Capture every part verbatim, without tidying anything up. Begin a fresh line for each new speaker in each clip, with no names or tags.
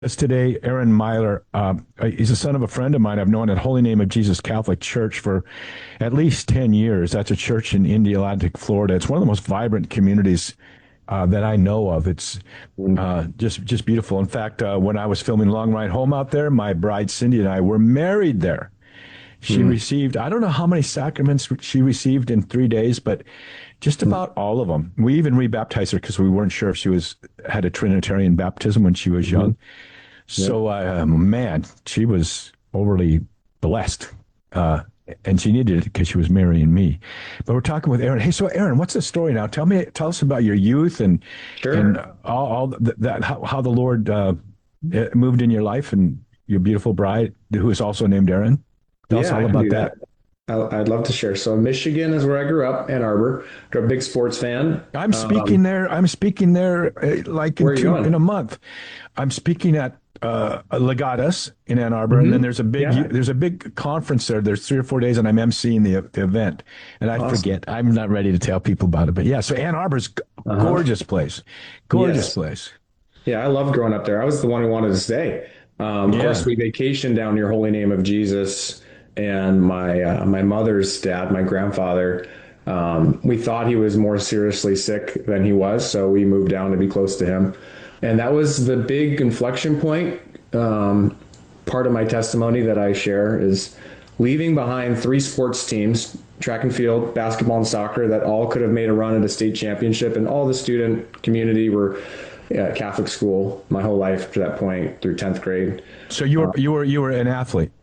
Us today, Aaron Myler. Uh, he's the son of a friend of mine. I've known at Holy Name of Jesus Catholic Church for at least ten years. That's a church in Indialantic, Florida. It's one of the most vibrant communities uh, that I know of. It's
Mm.
uh, just just beautiful. In fact, uh, when I was filming Long Ride Home out there, my bride Cindy and I were married there. She
Mm.
received, I don't know how many sacraments she received in three days, but just
Mm.
about all of them. We even rebaptized her because we weren't sure if she was had a Trinitarian baptism when she was
Mhm.
young.
Yep.
So, uh, man, she was overly blessed. Uh, and she needed it because she was marrying me. But we're talking with Aaron. Hey, so Aaron, what's the story now? Tell me, tell us about your youth and and
Sure.
all, all that, that how, how the Lord uh, eh, moved in your life and your beautiful bride, who is also named Aaron. Tell us
Yeah,
all
I can
about
do that.
that.
I- I'd love to share. So Michigan is where I grew up, Ann Arbor. I'm a big sports fan.
I'm
Um,
speaking there. I'm speaking there uh, like in
where are you
two in
going?
a month. I'm speaking at uh, Legatus in Ann Arbor, and then
Hmm.
there's a big
Yeah.
there's a big conference there. There's three or four days, and I'm emceeing the, the event. And I
Awesome.
forget. I'm not ready to tell people about it, but yeah. So Ann Arbor's g-
Uh-huh.
gorgeous place, gorgeous
Yes.
place.
Yeah, I loved growing up there. I was the one who wanted to stay. Um, of course,
Yeah.
we vacationed down near Holy Name of Jesus, and my uh, my mother's dad, my grandfather, um, we thought he was more seriously sick than he was, so we moved down to be close to him, and that was the big inflection point. Um, Part of my testimony that I share is leaving behind three sports teams, track and field, basketball, and soccer, that all could have made a run at a state championship, and all the student community were at Catholic school my whole life up to that point through tenth grade.
So you were you were you were an athlete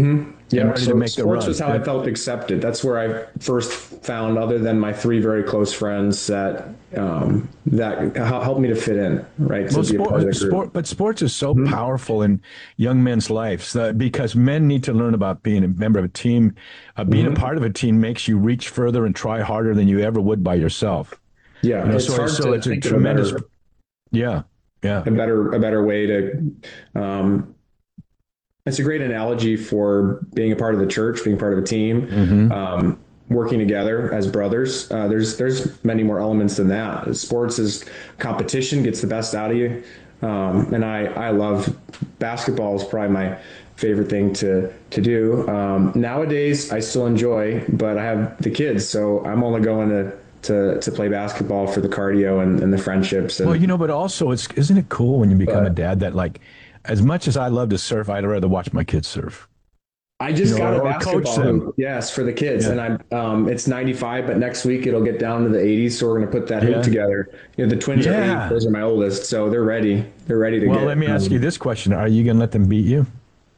and
Yep.
ready to
So
make the
sports was
run.
how I
And
felt accepted. That's where I first found, other than my three very close friends, that um, that helped me to fit in, right, to
well,
be a part of
sport,
the group.
sport, but sports is so powerful in young men's lives uh, because men need to learn about being a member of a team. Uh, being a
Hmm.
part of a team makes you reach further and try harder than you ever would by yourself.
Yeah,
You know,
it's
so
hard
so
to
it's a
think of a
tremendous,
better
yeah, yeah.
a better a better way to um, it's a great analogy for being a part of the church, being part of a team,
Hmm.
um, working together as brothers. Uh, there's there's many more elements than that. Sports is competition, gets the best out of you, um, and I I love basketball. Is probably my favorite thing to to do. Um, nowadays, I still enjoy, but I have the kids, so I'm only going to to to play basketball for the cardio and, and the friendships
Well, you
and
know, but also it's isn't it cool when you become a
but
dad that like, as much as I love to surf, I'd rather watch my kids surf,
I
you
just
know,
got
or,
a
or coach
basketball
them.
hoop, yes, for the kids,
Yeah,
and I'm um, it's ninety-five, but next week it'll get down to the eighties, so we're gonna put that hoop
yeah,
together. You know, the twins are eight;
yeah.
those are my oldest, so they're ready. They're ready to
Well, let
get.
me ask you
Um,
this question: Are you going to let them beat you?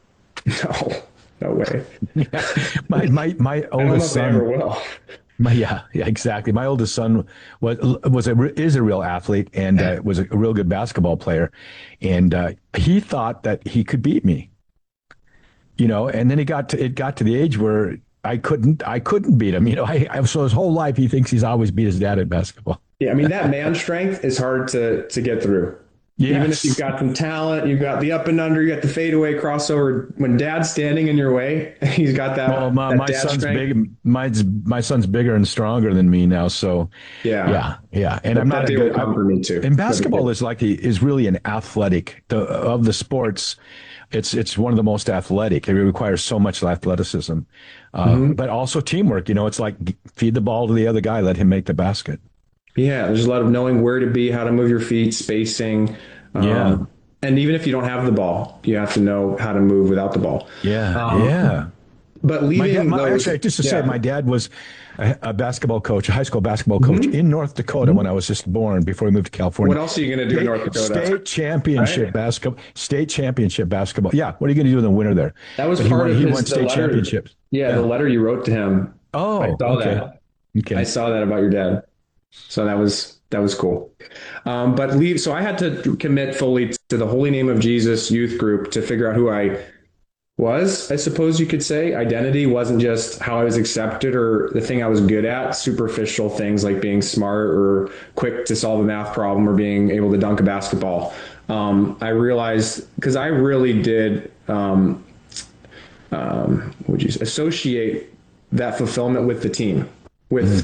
no, no way.
Yeah, my my my
I don't know
oldest
if they ever
son.
will.
My, yeah, yeah, exactly. My oldest son was was a is a real athlete and uh, was a real good basketball player, and uh, he thought that he could beat me, you know. And then he got to it got to the age where I couldn't I couldn't beat him, you know. I, I so his whole life he thinks he's always beat his dad at basketball.
Yeah, I mean that man strength is hard to to get through. Even if you've
Yes.
got some talent, you've got the up and under, you got the fadeaway crossover. When dad's standing in your way, he's got
Well,
that
my
that
my
dad
son's
strength.
big. Mine's my son's bigger and stronger than me now. So,
Yeah,
yeah, yeah. And I'm
that,
not
that
a
day
good.
will
I,
come for me too.
and
But the
basketball
kid.
is like the, is really an athletic the, of the sports. It's it's one of the most athletic. It requires so much athleticism, uh,
Mhm.
but also teamwork. You know, it's like feed the ball to the other guy, let him make the basket.
Yeah, there's a lot of knowing where to be, how to move your feet, spacing.
Yeah,
Um, and even if you don't have the ball, you have to know how to move without the ball.
yeah,
Um,
yeah.
but
My dad,
leaving
my,
those,
actually, just to say,
yeah.
my dad was a, a basketball coach, a high school basketball coach
Hmm.
in North Dakota when
Hmm.
I was just born before we moved to
What
California.
else are you going to do in North
State,
Dakota?
state championship
Right.
basketball, state championship basketball. Yeah, what are you going to do in the winter there?
That was
But he
part
won.
of
He
his
won
the
state
letter.
championships.
Yeah, the
Yeah.
letter you wrote to him. I
Oh,
saw
okay,
that. I
okay.
saw that about your dad. So that was that was cool. Um, but leave. So I had to commit fully to the Holy Name of Jesus youth group to figure out who I was, I suppose you could say. Identity wasn't just how I was accepted or the thing I was good at, superficial things like being smart or quick to solve a math problem or being able to dunk a basketball. Um, I realized because I really did, um, um, would you associate that fulfillment with the team, with
Hmm.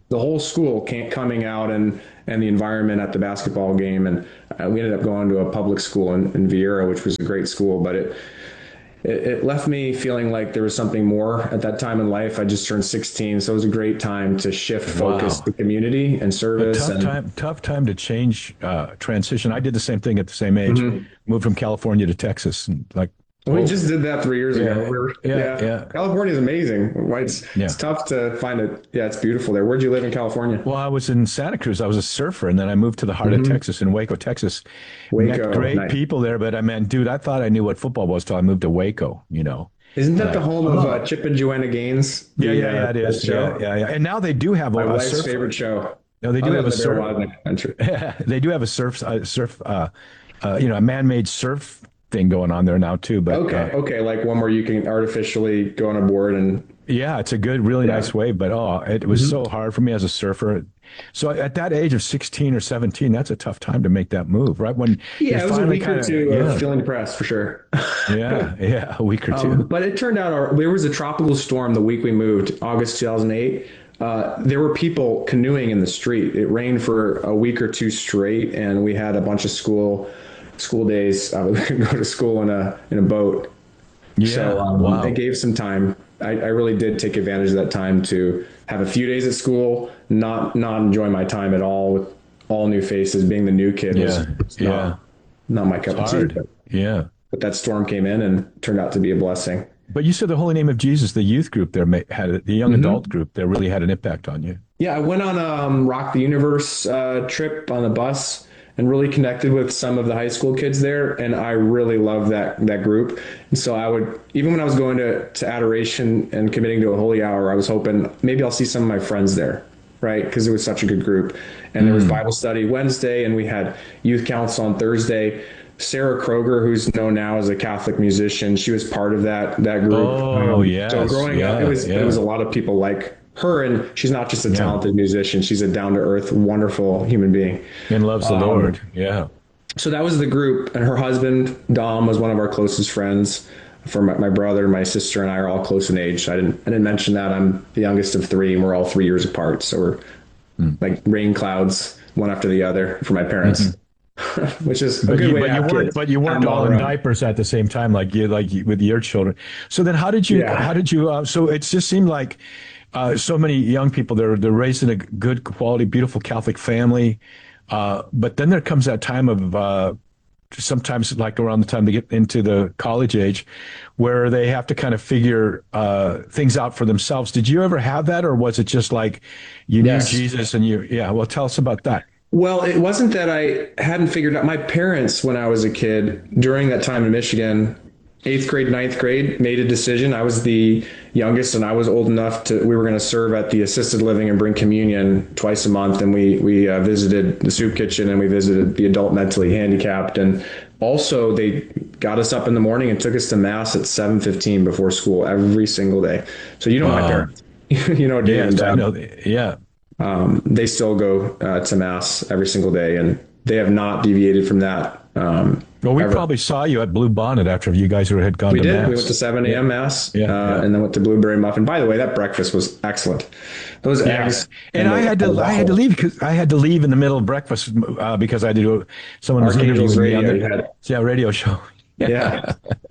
the whole school can't coming out and and the environment at the basketball game. And uh, we ended up going to a public school in, in Vieira, which was a great school, but it, it it left me feeling like there was something more at that time in life. I just turned sixteen, so it was a great time to shift focus
Wow.
to community and
A
service.
tough
And
time, tough time to change, uh, transition. I did the same thing at the same age.
Mhm.
Moved from California to Texas, and like,
We
oh,
just did that three years
yeah,
ago. We were,
yeah,
yeah,
yeah,
California is amazing. Why It's
yeah.
it's tough to find it. Yeah, it's beautiful there. Where'd you live in California?
Well, I was in Santa Cruz. I was a surfer, and then I moved to the heart of Texas in Waco, Texas. Met
Waco,
great
nice.
people there, but I mean, dude, I thought I knew what football was till I moved to Waco. You know,
Isn't that the
like,
home of uh,
oh,
Chip and Joanna Gaines?
yeah,
The,
yeah,
uh,
yeah, it
that
is. Yeah,
show?
yeah, yeah. And now they do have a,
My
a
wife's
surf.
favorite show,
No, they do
other
have a
than the Bear
surf.
Wildlife Adventure.
They do have a surf, uh, surf, uh, uh, you know, a man-made surf thing going on there now too. But
Okay,
uh,
okay, like one where you can artificially go on a board and
yeah, it's a good, really
yeah.
nice wave. But oh, it was so hard for me as a surfer. So at that age of sixteen or seventeen, that's a tough time to make that move, right? When
Yeah,
you're
it was a
finally
week
kind
or
of,
two
yeah,
of feeling depressed for sure.
yeah, yeah, a week or two.
Um, but it turned out our, there was a tropical storm the week we moved, August two thousand eight. Uh, there were people canoeing in the street. It rained for a week or two straight, and we had a bunch of school school days. Uh, we could go to school in a in a boat.
Yeah,
So um,
wow.
it gave some time. I, I really did take advantage of that time to have a few days at school, not not enjoy my time at all with all new faces. Being the new kid was,
Yeah,
was
yeah,
not, not my cup of tea.
hard.
But,
Yeah.
but that storm came in and turned out to be a blessing.
But you said the Holy Name of Jesus, the youth group there ma- had the young adult group there really had an impact on you.
Yeah, I went on a um, Rock the Universe uh, trip on the bus and really connected with some of the high school kids there, and I really loved that that group. And so I would, even when I was going to to adoration and committing to a holy hour, I was hoping maybe I'll see some of my friends there, right? Because it was such a good group. And there was Bible study Wednesday, and we had youth council on Thursday. Sarah Kroger, who's known now as a Catholic musician, she was part of that that group.
Oh,
Um,
yes,
So growing up,
yeah,
it was
yeah.
it was a lot of people like her, and she's not just a
Yeah.
talented musician; she's a down to earth, wonderful human being.
And loves the
Um,
Lord. Yeah.
So that was the group, and her husband Dom was one of our closest friends. For my, my brother, my sister, and I are all close in age. I didn't I didn't mention that I'm the youngest of three, and we're all three years apart. So we're like rain clouds, one after the other, for my parents. Which is a
But
good
you,
way
but
to
you
have
weren't,
kids.
but you weren't
I'm
all in
around.
diapers at the same time, like you, like you, with your children. So then, how did you?
Yeah.
How did you? Uh, so it just seemed like uh, so many young people. They're they're raised in a good quality, beautiful Catholic family, uh, but then there comes that time of uh, sometimes like around the time they get into the college age, where they have to kind of figure uh, things out for themselves. Did you ever have that, or was it just like you
Yes.
knew Jesus and you? Yeah. Well, tell us about that.
Well, it wasn't that I hadn't figured out. My parents, when I was a kid, during that time in Michigan, eighth grade, ninth grade, made a decision. I was the youngest, and I was old enough to. We were going to serve at the assisted living and bring communion twice a month, and we we uh, visited the soup kitchen, and we visited the adult mentally handicapped, and also they got us up in the morning and took us to mass at seven fifteen before school every single day. So you know my
Wow.
parents, you know, Dave
Yes,
and
I
Deb.
know. Yeah.
Um, they still go uh, to mass every single day, and they have not deviated from that. Um,
Well, we
ever.
probably saw you at Blue Bonnet after you guys had gone
we
to
did.
mass.
We went to seven a.m. mass,
Yeah,
uh,
yeah.
and then went to Blueberry Muffin. By the way, that breakfast was excellent. Those
Yeah.
eggs,
And I
the-
had to
the
I had to
waffle.
leave because I had to leave in the middle of breakfast uh, because I had to do someone was
Archangels
interviewing me on
Radio,
the
you had-
yeah radio show.
Yeah.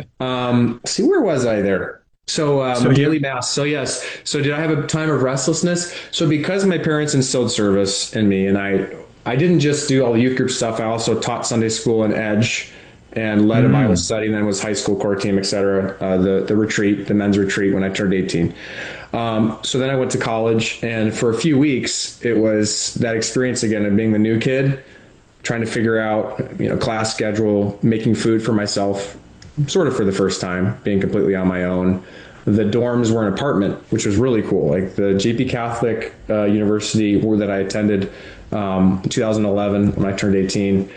um, see, where was I there? So, um,
So you-
daily mass. So yes. So did I have a time of restlessness? So because my parents instilled service in me, and I, I didn't just do all the youth group stuff. I also taught Sunday school and Edge, and led a Bible study. And then was high school core team, et cetera. Uh, the the retreat, the men's retreat, when I turned eighteen. Um, so then I went to college, and for a few weeks, it was that experience again of being the new kid, trying to figure out, you know, class schedule, making food for myself, sort of for the first time, being completely on my own. The dorms were an apartment, which was really cool. Like the J P Catholic uh, University where that I attended um, in two thousand eleven when I turned eighteen.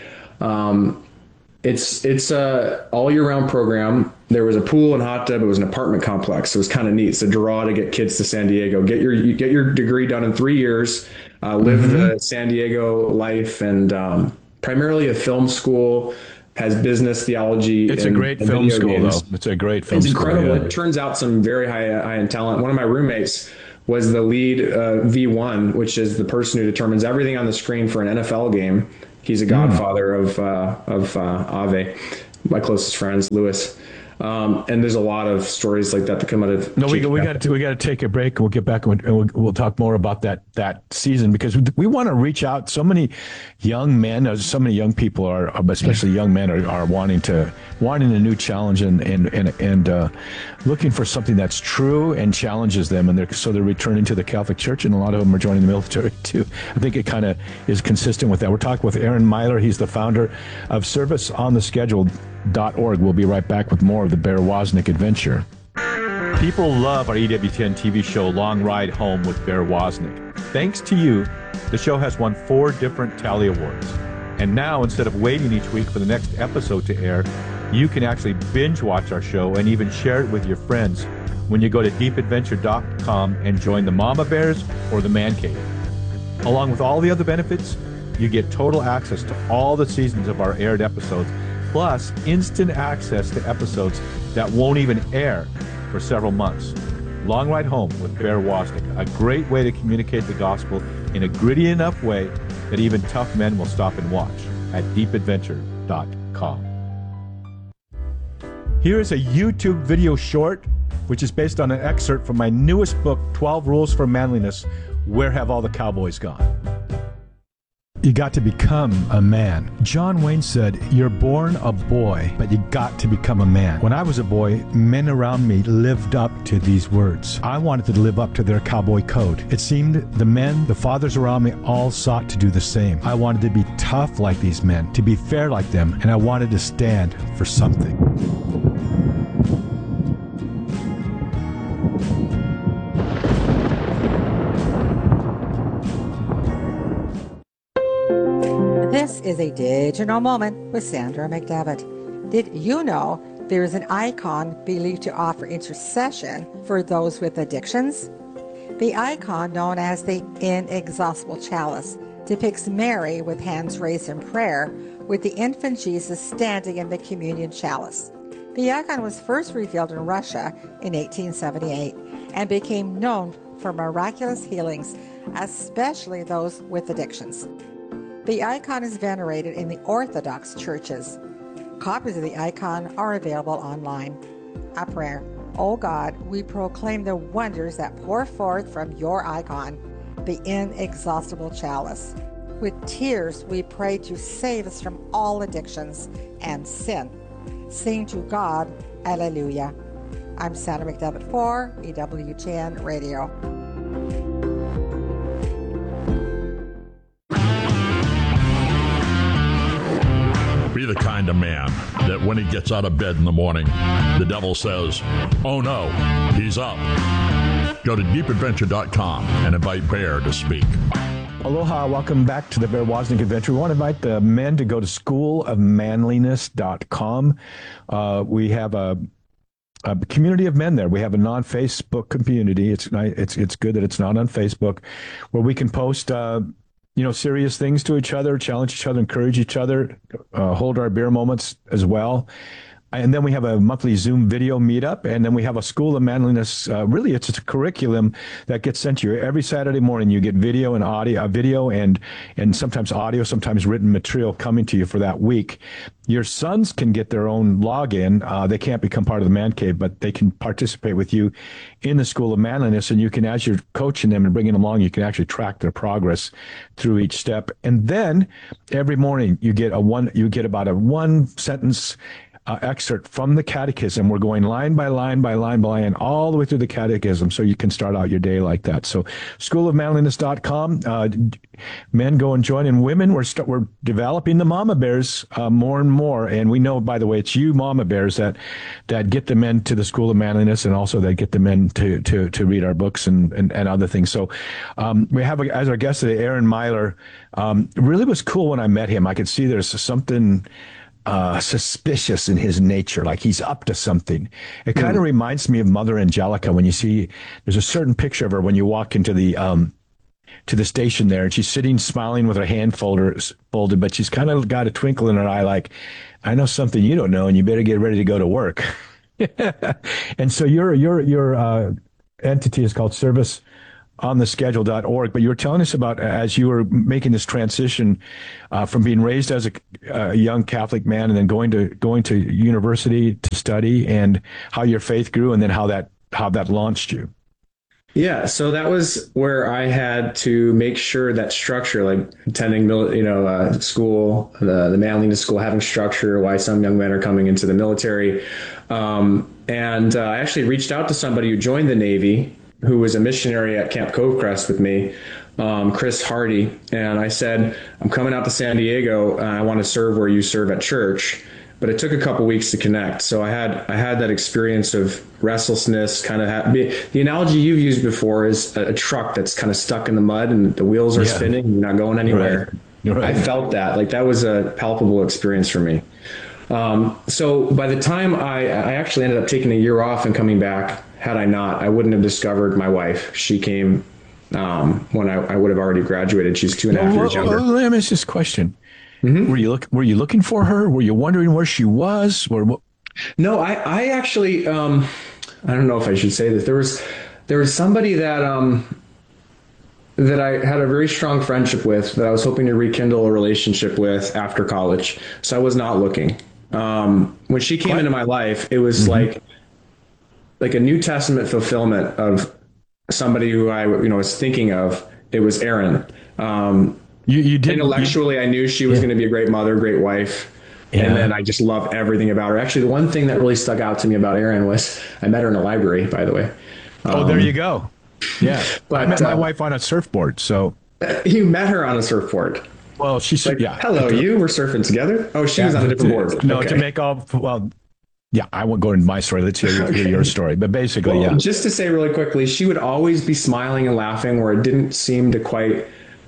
Um, it's it's a all year round program. There was a pool and hot tub. It was an apartment complex. It was kind of neat. It's a draw to get kids to San Diego. Get your you get your degree done in three years. Uh, live
Mm-hmm.
the San Diego life, and um, primarily a film school. Has business theology.
It's a
and-
great
and
film
video
school
games.
though. It's a great film
It's
school.
incredible.
yeah.
It turns out some very high high end talent. One of my roommates was the lead uh, V one, which is the person who determines everything on the screen for an N F L game. He's a godfather mm. of uh, of uh, Ave, my closest friends, Lewis. Um, and there's a lot of stories like that that come out of.
No, we we got to we got to take a break. We'll get back and we'll, we'll talk more about that that season, because we, we want to reach out. So many young men, so many young people are, especially young men, are, are wanting to wanting a new challenge and and and and uh, looking for something that's true and challenges them. And they're so they're returning to the Catholic Church, and a lot of them are joining the military too. I think it kind of is consistent with that. We're talking with Aaron Myler. He's the founder of Service on the Schedule dot org. We'll be right back with more of the Bear Wozniak adventure. People love our E W ten T V show Long Ride Home with Bear Wozniak. Thanks to you, the show has won four different Tally Awards. And now, instead of waiting each week for the next episode to air, you can actually binge watch our show and even share it with your friends when you go to deep adventure dot com and join the Mama Bears or the Man Cave. Along with all the other benefits, you get total access to all the seasons of our aired episodes, plus instant access to episodes that won't even air for several months. Long Ride Home with Bear Wozniak, a great way to communicate the gospel in a gritty enough way that even tough men will stop and watch at deep adventure dot com. Here is a YouTube video short, which is based on an excerpt from my newest book, twelve Rules for Manliness, Where Have All the Cowboys Gone? You got to become a man. John Wayne said, you're born a boy, but you got to become a man. When I was a boy, men around me lived up to these words. I wanted to live up to their cowboy code. It seemed the men, the fathers around me, all sought to do the same. I wanted to be tough like these men, to be fair like them, and I wanted to stand for something.
This is a digital moment with Sandra McDevitt. Did you know there is an icon believed to offer intercession for those with addictions? The icon, known as the Inexhaustible Chalice, depicts Mary with hands raised in prayer, with the infant Jesus standing in the communion chalice. The icon was first revealed in Russia in eighteen seventy-eight and became known for miraculous healings, especially those with addictions. The icon is venerated in the Orthodox churches. Copies of the icon are available online. A prayer. O God, we proclaim the wonders that pour forth from your icon, the inexhaustible chalice. With tears, we pray to save us from all addictions and sin. Sing to God, Alleluia. I'm Sandra McDevitt for E W T N Radio.
Be the kind of man that when he gets out of bed in the morning, the devil says, oh no, he's up. Go to deep adventure dot com and invite Bear to speak.
Aloha, welcome back to the Bear Wozniak Adventure. We want to invite the men to go to school of manliness dot com. Uh, we have a, a community of men there. We have a non-Facebook community. It's, it's, it's good that it's not on Facebook, where we can post uh, you know, serious things to each other, challenge each other, encourage each other, uh, hold our beer moments as well. And then we have a monthly Zoom video meetup, and then we have a School of Manliness. Uh, really, it's, it's a curriculum that gets sent to you every Saturday morning. You get video and audio, uh, video and and sometimes audio, sometimes written material coming to you for that week. Your sons can get their own login. Uh, they can't become part of the Man Cave, but they can participate with you in the School of Manliness. And you can, as you're coaching them and bringing them along, you can actually track their progress through each step. And then every morning you get a one, you get about a one sentence Uh, excerpt from the catechism. We're going line by line by line by line all the way through the catechism, so you can start out your day like that. So school of manliness dot com, uh, men go and join, and women, we're st- we're developing the mama bears uh, more and more. And we know, by the way, it's you mama bears that that get the men to the School of Manliness, and also that get the men to to to read our books and and, and other things. So um, we have a, as our guest today, Aaron Myler. Um, it really was cool when I met him. I could see there's something Uh, suspicious in his nature, like he's up to something. It kind of mm. reminds me of Mother Angelica when you see, there's a certain picture of her when you walk into the um, to the station there, and she's sitting smiling with her hand folders folded, but she's kind of got a twinkle in her eye, like, I know something you don't know, and you better get ready to go to work. And so your your your uh, entity is called Service on the schedule dot org, but you were telling us about uh, as you were making this transition uh, from being raised as a, a young Catholic man and then going to going to university to study, and how your faith grew, and then how that how that launched you.
Yeah, so that was where I had to make sure that structure, like attending, mil- you know, uh, school, the, the manliness school, having structure, why some young men are coming into the military. Um, and uh, I actually reached out to somebody who joined the Navy, who was a missionary at Camp Covecrest with me, um, Chris Hardy. And I said, I'm coming out to San Diego. Uh, I want to serve where you serve at church. But it took a couple weeks to connect. So I had I had that experience of restlessness, kind of ha- the analogy you've used before is a, a truck that's kind of stuck in the mud and the wheels are yeah. spinning, you're not going anywhere. Right. Right. I felt that. Like that was a palpable experience for me. Um, so by the time I, I actually ended up taking a year off and coming back, had I not, I wouldn't have discovered my wife. She came um, when I, I would have already graduated. She's two and a half
well,
years
well,
younger.
Let me ask this question. Mm-hmm. Were you look? Were you looking for her? Were you wondering where she was? Or what?
No, I, I actually, um, I don't know if I should say this. There was, there was somebody that, um, that I had a very strong friendship with that I was hoping to rekindle a relationship with after college. So I was not looking. Um, when she came what? into my life, it was mm-hmm. like, like a New Testament fulfillment of somebody who I, you know, was thinking of. It was Erin. Um,
You, you did
intellectually,
you,
I knew she was yeah. going to be a great mother, great wife. Yeah. And then I just loved everything about her. Actually, the one thing that really stuck out to me about Erin was I met her in a library, by the way. Um,
oh, there you go. Yeah. But I met my
uh,
wife on a surfboard. So
you met her on a surfboard.
Well, she's
like,
yeah.
Hello, you were surfing together. Oh, she yeah, was on a different
to,
board.
No,
okay.
to make all, well, yeah, I won't go into my story. Let's hear, okay. hear your story. But basically,
well,
yeah.
Just to say really quickly, she would always be smiling and laughing where it didn't seem to quite,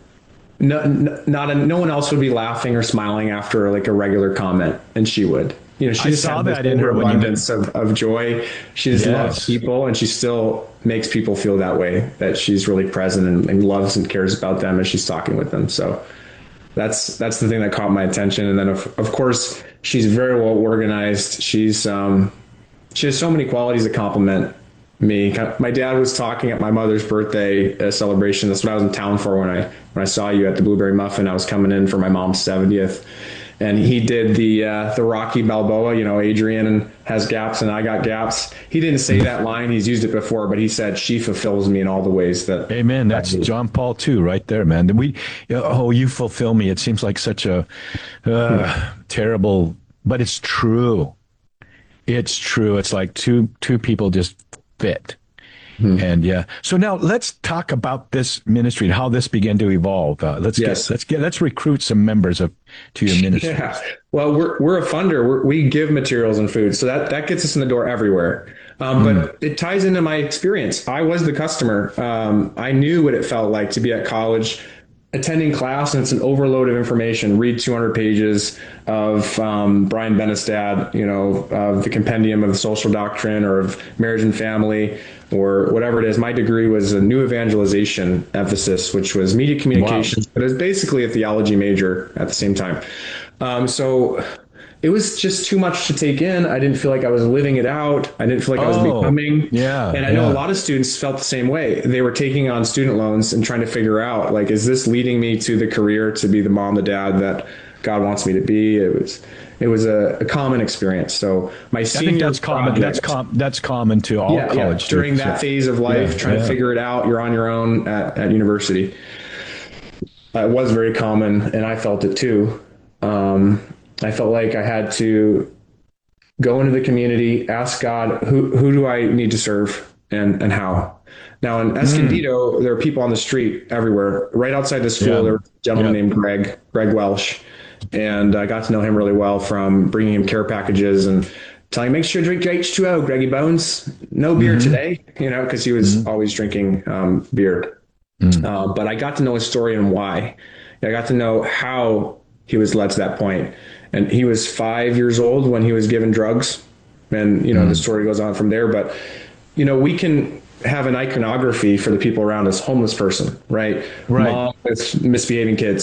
no, not a, no one else would be laughing or smiling after like a regular comment. And she would, you know, she
I
just
saw
had
that
this
in her
abundance of, of joy. She just yes. loves people, and she still makes people feel that way, that she's really present and, and loves and cares about them as she's talking with them. So that's, that's the thing that caught my attention. And then of, of course she's very well organized. She's, um, she has so many qualities that complement me. My dad was talking at my mother's birthday uh, celebration. That's what I was in town for when I when I saw you at the Blueberry Muffin. I was coming in for my mom's seventieth, and he did the uh, the Rocky Balboa. You know, Adrian has gaps and I got gaps. He didn't say that line. He's used it before, but he said she fulfills me in all the ways that.
Amen. That's John Paul too, right there, man. We oh, you fulfill me. It seems like such a uh, terrible, but it's true. It's true. It's like two two people just fit. Hmm. And yeah. So now let's talk about this ministry and how this began to evolve. Uh, let's yes. get let's get let's recruit some members of to your ministry.
Yeah. Well, we're we're a funder. We're, we give materials and food, so that that gets us in the door everywhere. Um, hmm. But it ties into my experience. I was the customer. Um, I knew what it felt like to be at college, attending class, and it's an overload of information. Read two hundred pages of um, Brian Benestad, you know, of the compendium of social doctrine or of marriage and family or whatever it is. My degree was a new evangelization emphasis, which was media communications, wow. but it was basically a theology major at the same time. Um, so it was just too much to take in. I didn't feel like I was living it out. I didn't feel like oh, I was becoming.
Yeah.
And I
yeah.
know a lot of students felt the same way. They were taking on student loans and trying to figure out, like, is this leading me to the career to be the mom, the dad that God wants me to be? It was, it was a, a common experience. So my senior
I think that's
project,
common. That's com- that's common to all
yeah,
college
yeah. During
students.
that phase of life,
yeah,
trying
yeah.
to figure it out, you're on your own at, at university. Uh, it was very common, and I felt it too. Um, I felt like I had to go into the community, ask God, who who do I need to serve and, and how? Now in Escondido, mm. there are people on the street everywhere. Right outside the school, yeah. there was a gentleman yeah. named Greg, Greg Welsh. And I got to know him really well from bringing him care packages and telling him, make sure you drink H two O, Greggy Bones. No beer mm-hmm. today, you know, because he was mm-hmm. always drinking um, beer. Mm. Uh, but I got to know his story and why. I got to know how he was led to that point. And he was five years old when he was given drugs. And, you know, mm. the story goes on from there. But, you know, we can have an iconography for the people around us, homeless person, right?
Right.
Mom with misbehaving kids.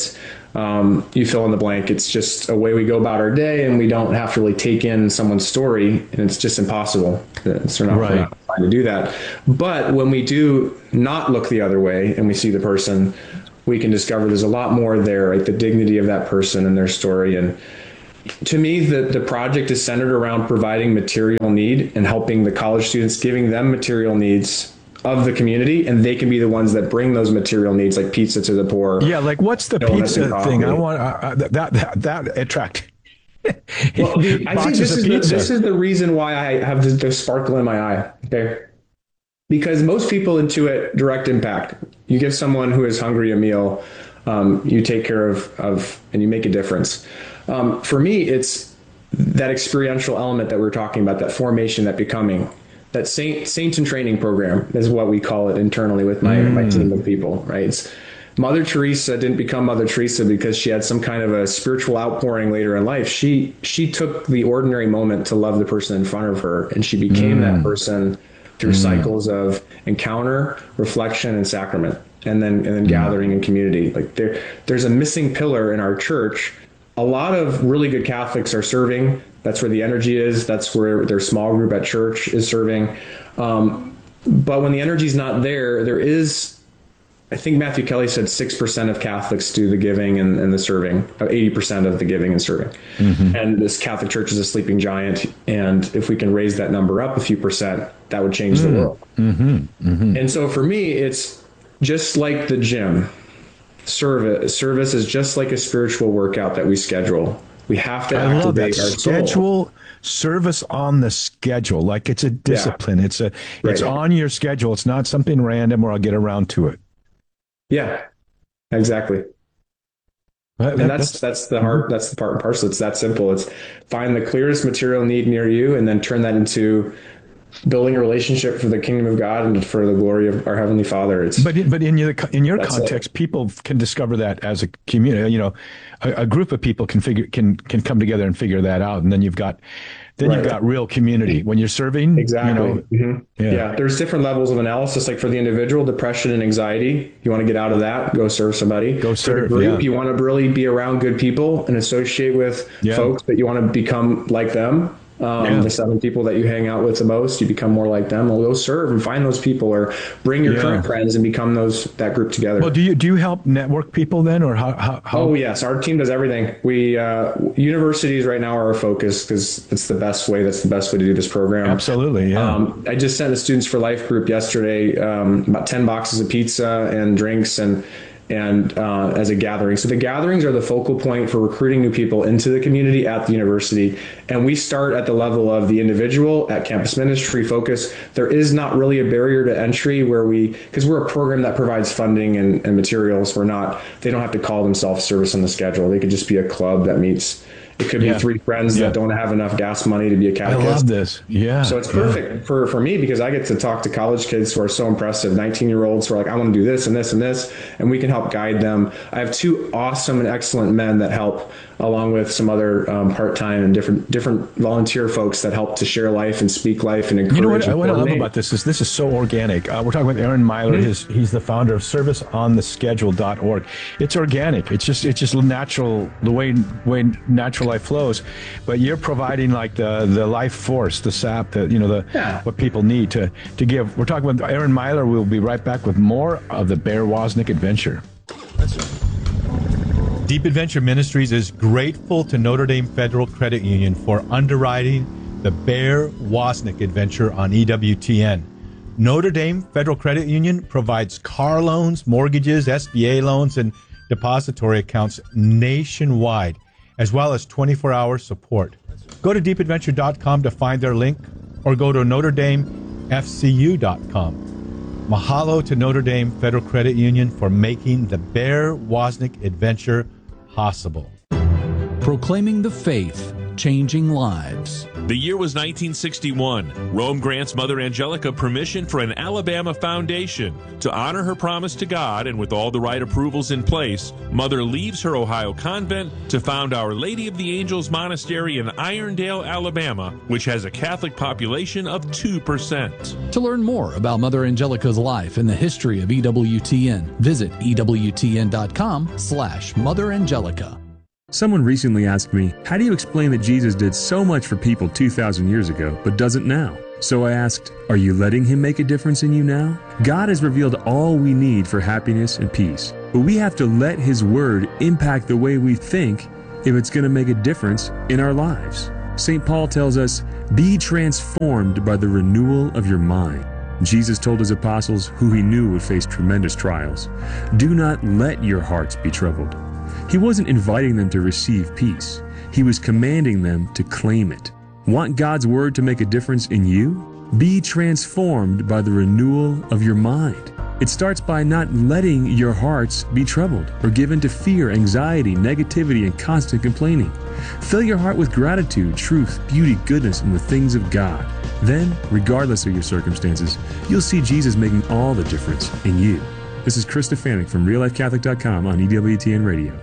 Um, you fill in the blank. It's just a way we go about our day, and we don't have to really take in someone's story, and it's just impossible. So not,
right.
we're not trying to do that. But when we do not look the other way and we see the person, we can discover there's a lot more there, right? The dignity of that person and their story. And to me, the, the project is centered around providing material need and helping the college students, giving them material needs of the community, and they can be the ones that bring those material needs, like pizza to the poor.
Yeah, like what's the pizza thing? I want uh, that that that attract.
Well, the, I think this is the, this is the reason why I have this, this sparkle in my eye. Okay, because most people intuit direct impact. You give someone who is hungry a meal, um, you take care of of, and you make a difference. Um, for me, it's that experiential element that we're talking about, that formation, that becoming. That saint saint in training program is what we call it internally with my, mm. my team of people, right? It's, Mother Teresa didn't become Mother Teresa because she had some kind of a spiritual outpouring later in life. She she took the ordinary moment to love the person in front of her, and she became mm. that person through mm. cycles of encounter, reflection, and sacrament, and then and then mm. gathering and community. Like there there's a missing pillar in our church. A lot of really good Catholics are serving. That's where the energy is. That's where their small group at church is serving. Um, but when the energy is not there, there is, I think Matthew Kelly said six percent of Catholics do the giving and, and the serving, eighty percent of the giving and serving. Mm-hmm. And this Catholic Church is a sleeping giant. And if we can raise that number up a few percent, that would change mm-hmm. the world. Mm-hmm. Mm-hmm. And so for me, it's just like the gym. Service, service is just like a spiritual workout that we schedule. We have to I activate our
schedule
soul.
Service on the schedule, like it's a discipline. Yeah. It's a
right.
it's on your schedule. It's not something random or I'll get around to it.
Yeah, exactly. That, and that's, that's that's the hard that's the part and parcel. It's that simple. It's find the clearest material need near you, and then turn that into building a relationship for the kingdom of God and for the glory of our Heavenly Father. It's
but in, but in your in your context, it. people can discover that as a community. You know, a, a group of people can figure can can come together and figure that out, and then you've got then right. you've got real community when you're serving.
Exactly.
You know,
mm-hmm. yeah. yeah, there's different levels of analysis. Like for the individual, depression and anxiety. You want to get out of that? Go serve somebody.
Go serve.
For the group,
yeah.
you want to really be around good people and associate with yeah. folks that you want to become like them. Um, yeah. The seven people that you hang out with the most, you become more like them. Well, go serve and find those people, or bring your yeah. current friends and become those that group together.
Well, do you do you help network people then, or how? how, how?
Oh yes, our team does everything. We uh, universities right now are our focus because it's the best way. That's the best way to do this program.
Absolutely. Yeah.
Um, I just sent a Students for Life group yesterday um, about ten boxes of pizza and drinks and. and uh, as a gathering. So the gatherings are the focal point for recruiting new people into the community at the university. And we start at the level of the individual at campus ministry focus. There is not really a barrier to entry where we, because we're a program that provides funding and, and materials. We're not, they don't have to call themselves service on the schedule. They could just be a club that meets. It could be yeah. three friends yeah. that don't have enough gas money to be a catechist.
I love this. Yeah.
So it's perfect yeah. for, for me because I get to talk to college kids who are so impressive, nineteen year olds who are like, I want to do this and this and this, and we can help guide them. I have two awesome and excellent men that help, along with some other um, part-time and different different volunteer folks that help to share life and speak life and encourage.
You know what, what I love about this is this is so organic. Uh, we're talking with Aaron Myler. Mm-hmm. His, he's the founder of service on the schedule dot org. It's organic. It's just it's just natural, the way way natural life flows. But you're providing like the the life force, the sap, the you know the yeah. what people need to to give. We're talking with Aaron Myler. We'll be right back with more of the Bear Wozniak adventure.
Deep Adventure Ministries is grateful to Notre Dame Federal Credit Union for underwriting the Bear Wozniak adventure on E W T N. Notre Dame Federal Credit Union provides car loans, mortgages, S B A loans, and depository accounts nationwide, as well as twenty-four hour support. Go to deep adventure dot com to find their link, or go to notre dame f c u dot com. Mahalo to Notre Dame Federal Credit Union for making the Bear Wozniak adventure possible.
Proclaiming the faith, changing lives. The year was nineteen sixty-one. Rome grants Mother Angelica permission for an Alabama foundation. To honor her promise to God and with all the right approvals in place, Mother leaves her Ohio convent to found Our Lady of the Angels Monastery in Irondale, Alabama, which has a Catholic population of two percent.
To learn more about Mother Angelica's life and the history of E W T N, visit E W T N dot com slash Mother Angelica.
Someone recently asked me, how do you explain that Jesus did so much for people two thousand years ago, but doesn't now? So I asked, are you letting him make a difference in you now? God has revealed all we need for happiness and peace, but we have to let his word impact the way we think if it's going to make a difference in our lives. Saint Paul tells us, be transformed by the renewal of your mind. Jesus told his apostles, who he knew would face tremendous trials, do not let your hearts be troubled. He wasn't inviting them to receive peace. He was commanding them to claim it. Want God's word to make a difference in you? Be transformed by the renewal of your mind. It starts by not letting your hearts be troubled or given to fear, anxiety, negativity, and constant complaining. Fill your heart with gratitude, truth, beauty, goodness, and the things of God. Then, regardless of your circumstances, you'll see Jesus making all the difference in you. This is Chris Stefanik from Real Life Catholic dot com on E W T N Radio.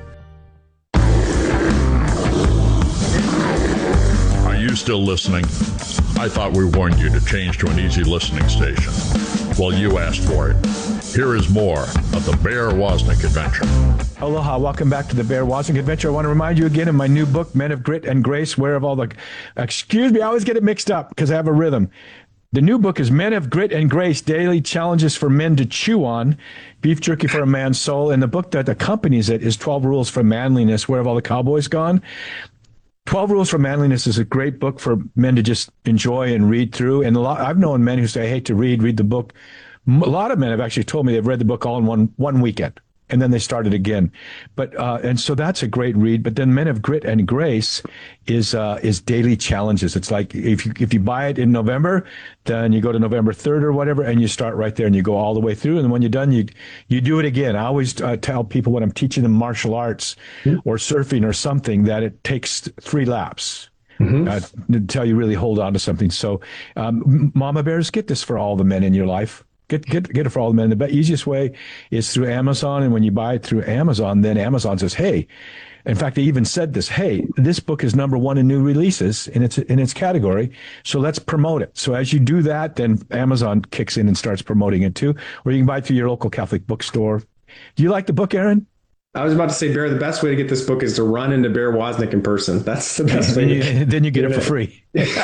Are you still listening? I thought we warned you to change to an easy listening station. Well, you asked for it. Here is more of the Bear Wozniak Adventure.
Aloha, welcome back to the Bear Wozniak Adventure. I want to remind you again of my new book, Men of Grit and Grace, Where of all the... Excuse me, I always get it mixed up because I have a rhythm. The new book is Men of Grit and Grace, Daily Challenges for Men to Chew On, Beef Jerky for a Man's Soul. And the book that accompanies it is twelve Rules for Manliness, Where have all the cowboys gone? twelve Rules for Manliness is a great book for men to just enjoy and read through. And a lot, I've known men who say, I hate to read, read the book. A lot of men have actually told me they've read the book all in one one weekend, and then they started again. But uh, and so that's a great read. But then Men of Grit and Grace is uh, is daily challenges. It's like if you if you buy it in November, then you go to November third or whatever, and you start right there and you go all the way through. And when you're done, you you do it again. I always uh, tell people when I'm teaching them martial arts or surfing or something that it takes three laps. Mm-hmm. Uh, until you really hold on to something. So, um, Mama Bears, get this for all the men in your life. Get get get it for all the men. The easiest way is through Amazon, and when you buy it through Amazon, then Amazon says, "Hey," in fact, they even said this, "Hey, this book is number one in new releases in its in its category, so let's promote it." So as you do that, then Amazon kicks in and starts promoting it too, or you can buy it through your local Catholic bookstore. Do you like the book, Aaron?
I was about to say, Bear, the best way to get this book is to run into Bear Wozniak in person. That's the best way.
To then you get it for free.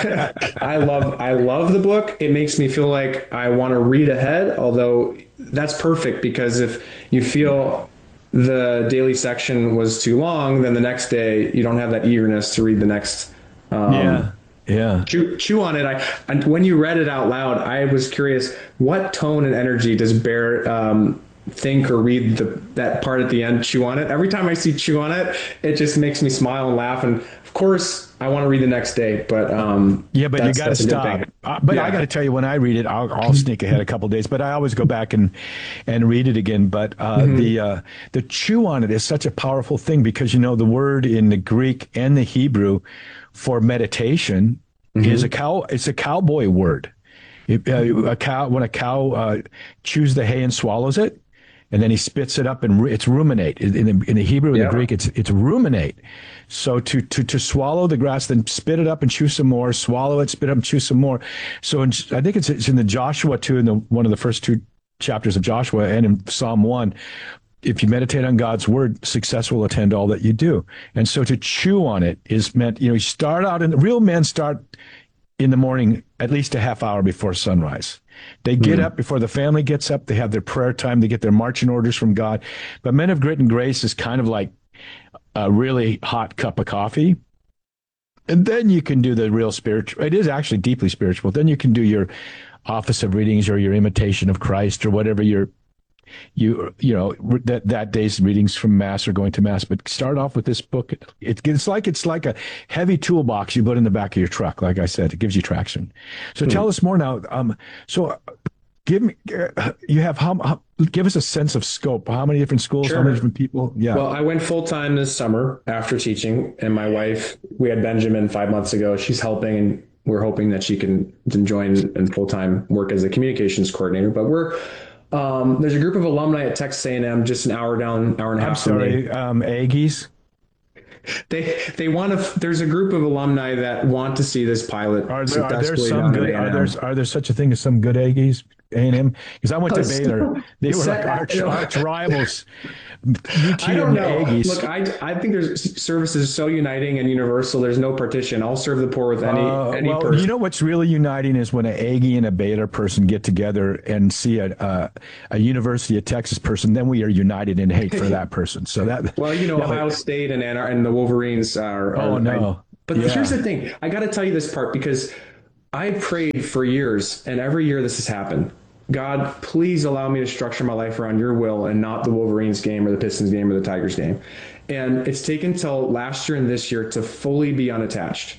I love, I love the book. It makes me feel like I want to read ahead, although that's perfect because if you feel the daily section was too long, then the next day you don't have that eagerness to read the next. Um,
yeah. Yeah.
Chew, chew on it. I, and when you read it out loud, I was curious, what tone and energy does Bear, um, think or read the that part at the end, chew on it? Every time I see chew on it, it just makes me smile and laugh. And of course, I want to read the next day, but um,
yeah, but you got to stop. Uh, but yeah. I got to tell you, when I read it, I'll, I'll sneak ahead a couple of days. But I always go back and and read it again. But uh, mm-hmm. the uh, the chew on it is such a powerful thing because you know the word in the Greek and the Hebrew for meditation mm-hmm. is a cow. It's a cowboy word. It, uh, a cow when a cow uh, chews the hay and swallows it. And then he spits it up, and it's ruminate. In the, in the Hebrew and yeah. the Greek, it's it's ruminate. So to to to swallow the grass, then spit it up and chew some more. Swallow it, spit it up and chew some more. So in, I think it's it's in the Joshua too, in the one of the first two chapters of Joshua, and in Psalm one. If you meditate on God's word, success will attend all that you do. And so to chew on it is meant. You know, you start out, and real men start in the morning at least a half hour before sunrise. They get mm. up before the family gets up. They have their prayer time. They get their marching orders from God. But Men of Grit and Grace is kind of like a really hot cup of coffee. And then you can do the real spiritual. It is actually deeply spiritual. Then you can do your office of readings or your imitation of Christ or whatever your you you know that that day's readings from Mass or going to Mass. But start off with this book. It, it's like it's like a heavy toolbox you put in the back of your truck. Like I said, it gives you traction. So mm. tell us more now. Um, so give me you have how, how give us a sense of scope. How many different schools? Sure. How many different people? Yeah.
Well, I went full time this summer after teaching, and my wife, we had Benjamin five months ago. She's helping, and we're hoping that she can, can join and full-time work as a communications coordinator. But we're um, there's a group of alumni at Texas A and M just an hour down, hour and a half.
I'm sorry, um, Aggies.
They they want to. There's a group of alumni that want to see this pilot.
Are there, are there some good? Are there are there such a thing as some good Aggies? A and M, because I went to Baylor. They were like arch, arch rivals. U T
I don't
and
know.
Aggies.
Look, I, I think there's services so uniting and universal. There's no partition. I'll serve the poor with any
uh,
any
well,
person.
You know what's really uniting is when an Aggie and a Baylor person get together and see a a, a University of Texas person. Then we are united in hate for that person. So that
well, you know, yeah, Ohio but, State and and the Wolverines are. are
oh no!
I, but yeah. Here's the thing. I got to tell you this part because I prayed for years, and every year this has happened. God, please allow me to structure my life around your will and not the Wolverines game or the Pistons game or the Tigers game. And it's taken till last year and this year to fully be unattached.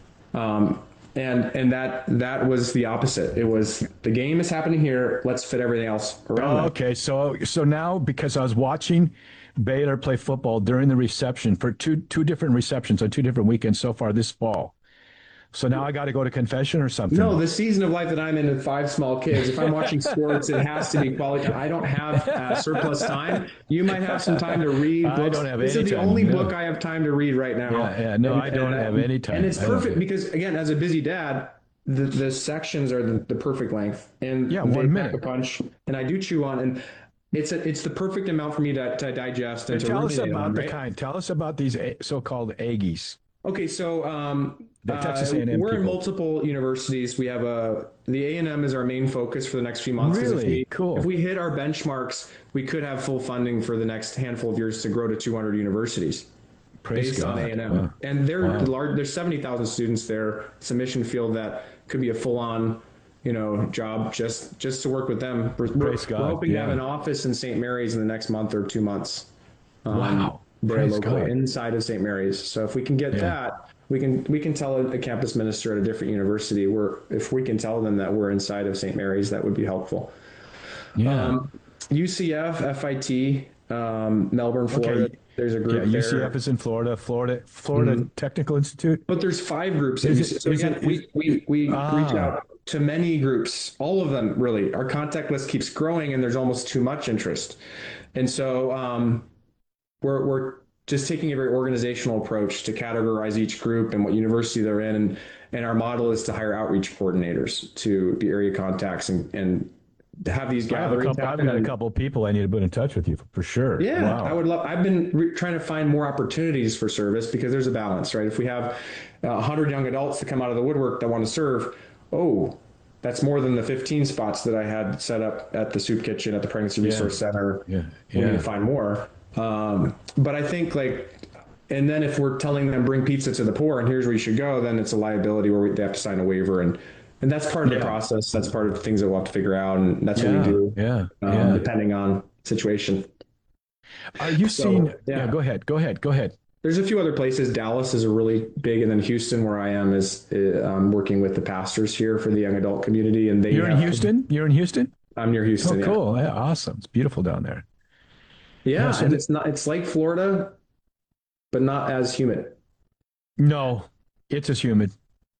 Um, and and that that was the opposite. It was the game is happening here. Let's fit everything else around.
Oh, okay, so so now because I was watching Baylor play football during the reception for two two different receptions on two different weekends so far this fall. So now I got to go to confession or something?
No, the season of life that I'm in with five small kids, if I'm watching sports, it has to be quality time. I don't have uh, surplus time. You might have some time to read books.
I don't have
this
any
is the
time,
only
no.
book I have time to read right now.
Yeah, yeah no,
and,
I don't
and,
have any time.
And it's
I
perfect because, again, as a busy dad, the, the sections are the, the perfect length. And
yeah,
they
one minute.
pack a punch, and I do chew on. And it's a, it's the perfect amount for me to, to digest. And, and to
tell us about
on,
the
right?
kind. Tell us about these so-called Aggies.
Okay, so um,
the Texas
uh,
A and M
we're
people.
in multiple universities. We have a the A and M is our main focus for the next few months.
Really?
If we,
cool.
If we hit our benchmarks, we could have full funding for the next handful of years to grow to two hundred universities.
Praise
based
God.
on A and M.
Wow.
And they're
wow.
large. There's seventy thousand students there. It's a mission field that could be a full-on, you know, job just just to work with them. We're,
Praise
we're
God.
hoping
yeah.
to have an office in Saint Mary's in the next month or two months.
Um, wow.
They're
Praise
locally
God.
inside of Saint Mary's. So if we can get
yeah.
that. We can we can tell a, a campus minister at a different university we're if we can tell them that we're inside of Saint Mary's, that would be helpful.
Yeah.
Um, U C F, F I T, um, Melbourne, Florida.
Okay.
There's a group
yeah,
there.
U C F is in Florida, Florida, Florida mm-hmm. Technical Institute.
But there's five groups.
Is
it, so again, it, we we we ah. reach out to many groups, all of them really. Our contact list keeps growing, and there's almost too much interest, and so um, we're we're. just taking a very organizational approach to categorize each group and what university they're in. And, and our model is to hire outreach coordinators to be area contacts and, and to have these gatherings.
I've got a couple of people I need to put in touch with you for sure.
Yeah,
wow.
I would love, I've been re- trying to find more opportunities for service because there's a balance, right? If we have a hundred young adults that come out of the woodwork that want to serve, oh, that's more than the fifteen spots that I had set up at the soup kitchen, at the pregnancy resource
yeah.
center.
Yeah.
We
yeah.
need to find more. Um, but I think like, and then if we're telling them bring pizza to the poor and here's where you should go, then it's a liability where we, they have to sign a waiver. And, and that's part of
yeah.
the process. That's part of the things that we'll have to figure out. And that's
yeah.
what we do.
Yeah.
Um,
yeah.
Depending on situation.
Are you
so,
seeing,
yeah.
yeah, go ahead, go ahead, go ahead.
There's a few other places. Dallas is a really big, and then Houston, where I am, is uh, I'm working with the pastors here for the young adult community. And they
You're in Houston? You're in Houston?
I'm near Houston.
Oh, cool. Yeah. Yeah, awesome. It's beautiful down there.
Yeah,
yeah so
and
th-
it's not. It's like Florida, but not as humid.
No, it's as humid.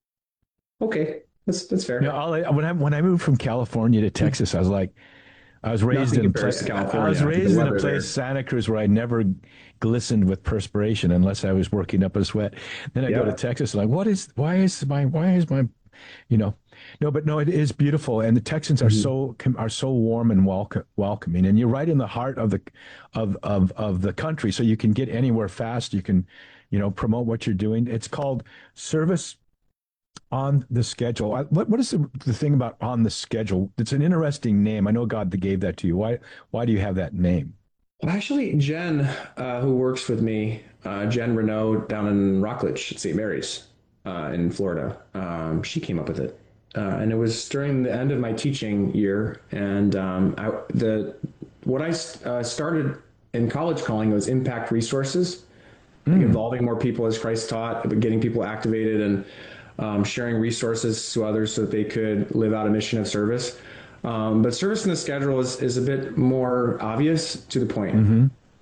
Okay, that's that's fair.
No, I'll, when I when I moved from California to Texas, I was like, I was raised
Nothing
in a
compares
place.
to California,
I was
to the
raised in a
weather
place,
there.
Santa Cruz, where I never glistened with perspiration unless I was working up a sweat. Then I
Yeah.
go to Texas, and like, what is? Why is my? Why is my? You know, no, but no, it is beautiful, and the Texans are
Mhm.
so com- are so warm and welcome, welcoming, and you're right in the heart of the of of of the country, so you can get anywhere fast. You can, you know, promote what you're doing. It's called Service on the Schedule. I, what what is the, the thing about On the Schedule? It's an interesting name. I know God gave that to you. Why why do you have that name?
Well, actually, Jen, uh, who works with me, uh, Jen Renaud down in Rockledge at Saint Mary's uh, in Florida, um, she came up with it. Uh, and it was during the end of my teaching year. And um, I, the what I uh, started in college calling was impact resources,
Mm.
like involving more people as Christ taught, but getting people activated and um, sharing resources to others so that they could live out a mission of service. Um, but service in the schedule is, is a bit more obvious to the point.
Mm-hmm.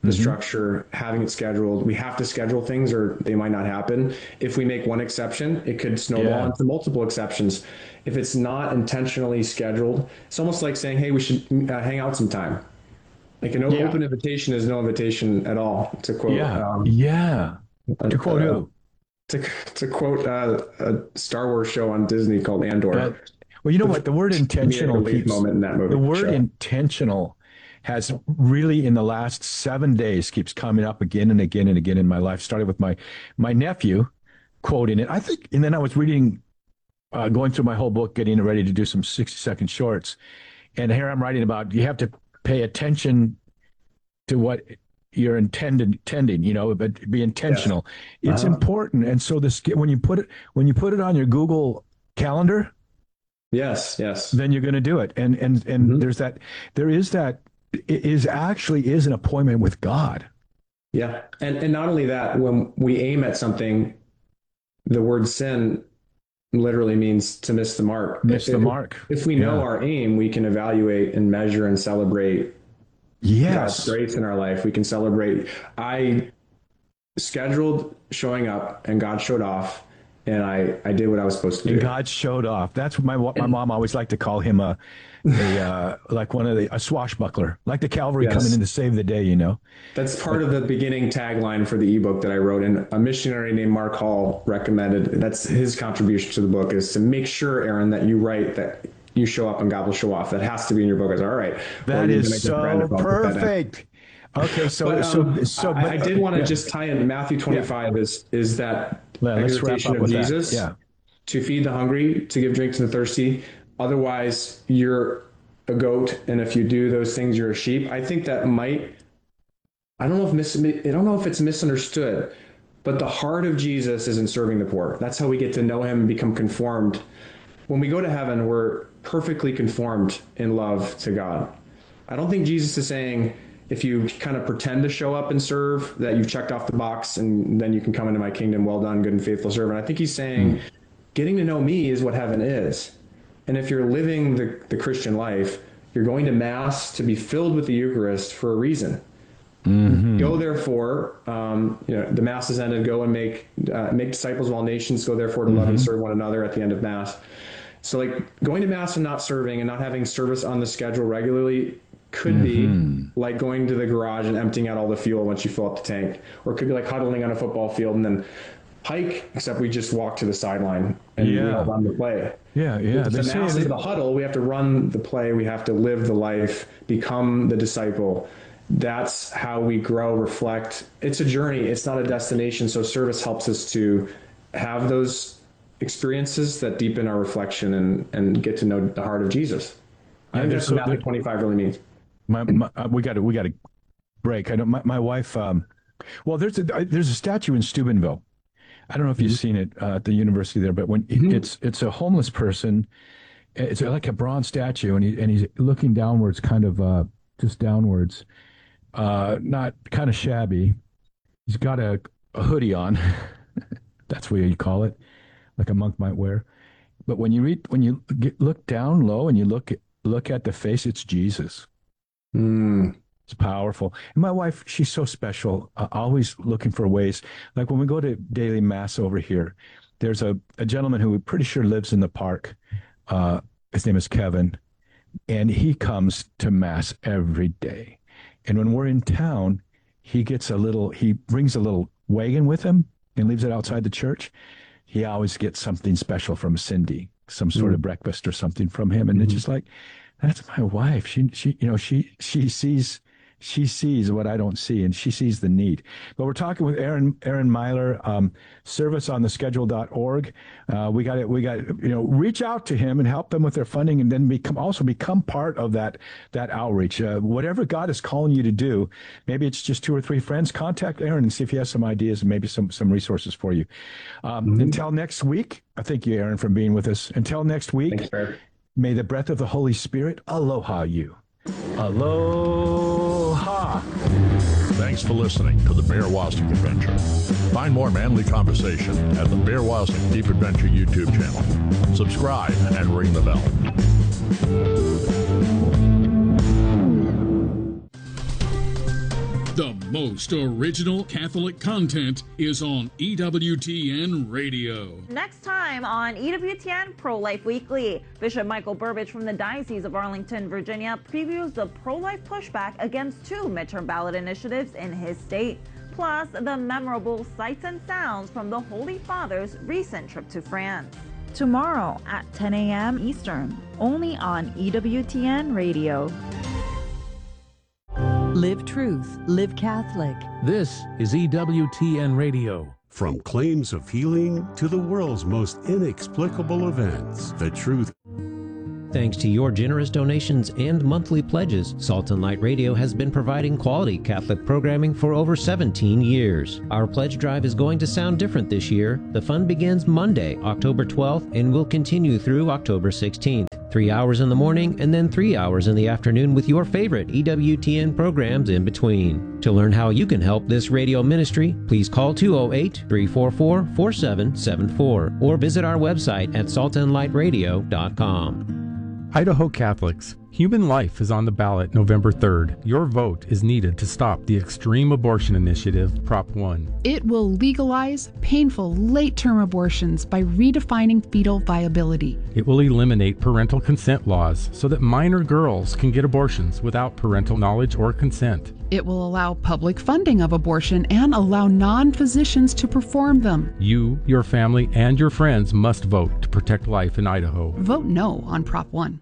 the
Mm-hmm.
structure, having it scheduled. We have to schedule things or they might not happen. If we make one exception, it could snowball
Yeah.
into multiple exceptions. If it's not intentionally scheduled, it's almost like saying, hey, we should uh, hang out sometime. Like an
Yeah.
open invitation is no invitation at all, to quote.
Yeah.
Um,
yeah. To quote
uh,
who?
To, to quote uh, a Star Wars show on Disney called Andor.
Uh, well, you know what? The word intentional
relief
keeps,
moment in that movie,
the word
sure.
intentional has really in the last seven days keeps coming up again and again and again in my life. Started with my my nephew quoting it. I think, and then I was reading, uh, going through my whole book, getting ready to do some sixty second shorts, and here I'm writing about you have to pay attention to what you're intended intending, you know, but be intentional. Yes. It's uh-huh. important, and so this when you put it when you put it on your Google Calendar.
Yes, yes.
Then you're going to do it, and and and mm-hmm. there's that. There is that. It is actually is an appointment with God.
Yeah, and and not only that, when we aim at something, the word sin literally means to miss the mark.
Miss
if,
the mark.
If we know yeah. our aim, we can evaluate and measure and celebrate.
Yes.
God's grace in our life. We can celebrate. I scheduled showing up, and God showed off. And I, I did what I was supposed to do.
And God showed off. That's what my my mom always liked to call him a, a uh, like one of the a swashbuckler, like the cavalry yes. coming in to save the day. You know,
that's part but, of the beginning tagline for the ebook that I wrote. And a missionary named Mark Hall recommended. That's his contribution to the book is to make sure, Aaron, that you write that you show up and God will show off. That has to be in your book. I was all right.
That is so perfect. Okay, so
but, um,
so so.
I,
but,
I did want to
yeah.
just tie in Matthew twenty-five yeah. is is that
yeah,
exhortation of Jesus
yeah.
to feed the hungry, to give drink to the thirsty. Otherwise, you're a goat, and if you do those things, you're a sheep. I think that might. I don't know if mis, I don't know if it's misunderstood, but the heart of Jesus is in serving the poor. That's how we get to know him and become conformed. When we go to heaven, we're perfectly conformed in love to God. I don't think Jesus is saying, if you kind of pretend to show up and serve, that you've checked off the box and then you can come into my kingdom. Well done, good and faithful servant. I think he's saying, mm. getting to know me is what heaven is. And if you're living the, the Christian life, you're going to Mass to be filled with the Eucharist for a reason. Mm-hmm. Go therefore, um, you know, the Mass is ended, go and make uh, make disciples of all nations, go therefore to mm-hmm. love and serve one another at the end of Mass. So like going to Mass and not serving and not having service on the schedule regularly could mm-hmm. be like going to the garage and emptying out all the fuel once you fill up the tank, or it could be like huddling on a football field and then hike, except we just walk to the sideline and yeah. we all run the play.
Yeah, yeah.
The Mass is the huddle. We have to run the play. We have to live the life, become the disciple. That's how we grow, reflect. It's a journey. It's not a destination. So service helps us to have those experiences that deepen our reflection and, and get to know the heart of Jesus. I think that's what Matthew twenty-five really means.
My, my, uh, we got to we got to break. I know my, my wife. Um, well, there's a there's a statue in Steubenville. I don't know if you've mm-hmm. seen it uh, at the university there, but when mm-hmm. it's it's a homeless person, it's like a bronze statue, and he and he's looking downwards, kind of uh, just downwards, uh, not kind of shabby. He's got a, a hoodie on. That's what you call it, like a monk might wear. But when you read, when you get, look down low and you look at, look at the face, it's Jesus.
Mm.
It's powerful. And my wife, she's so special, uh, always looking for ways. Like when we go to daily Mass over here, there's a, a gentleman who we're pretty sure lives in the park. Uh, his name is Kevin, and he comes to Mass every day. And when we're in town, he gets a little, he brings a little wagon with him and leaves it outside the church. He always gets something special from Cindy, some sort mm. of breakfast or something from him. And mm-hmm. it's just like, that's my wife. She, she, you know, she, she sees, she sees what I don't see, and she sees the need. But we're talking with Aaron, Aaron Myler, um, service on the schedule dot org. Uh, we got it. We got, you know, reach out to him and help them with their funding, and then become, also become part of that, that outreach. Uh, whatever God is calling you to do, maybe it's just two or three friends, contact Aaron and see if he has some ideas and maybe some, some resources for you. Um, mm-hmm. Until next week, I thank you, Aaron, for being with us. Until next week.
Thanks,
may the breath of the Holy Spirit aloha you. Aloha.
Thanks for listening to the Bear Wozniak Adventure. Find more manly conversation at the Bear Wozniak Deep Adventure YouTube channel. Subscribe and ring the bell.
The
most original Catholic content is on E W T N Radio.
Next time on E W T N Pro-Life Weekly, Bishop Michael Burbidge from the Diocese of Arlington, Virginia, previews the pro-life pushback against two midterm ballot initiatives in his state, plus the memorable sights and sounds from the Holy Father's recent trip to France. Tomorrow at ten a.m. Eastern, only on E W T N Radio.
Live truth, live Catholic.
This is E W T N Radio.
From claims of healing to the world's most inexplicable events, the truth.
Thanks to your generous donations and monthly pledges, Salt and Light Radio has been providing quality Catholic programming for over seventeen years. Our pledge drive is going to sound different this year. The fund begins Monday, October twelfth, and will continue through October sixteenth. Three hours in the morning and then three hours in the afternoon with your favorite E W T N programs in between. To learn how you can help this radio ministry, please call two oh eight, three four four, four seven seven four or visit our website at salt and light radio dot com.
Idaho Catholics, human life is on the ballot November third. Your vote is needed to stop the Extreme Abortion Initiative, Prop one.
It will legalize painful late-term abortions by redefining fetal viability.
It will eliminate parental consent laws so that minor girls can get abortions without parental knowledge or consent.
It will allow public funding of abortion and allow non-physicians to perform them.
You, your family, and your friends must vote to protect life in Idaho.
Vote no on Prop one.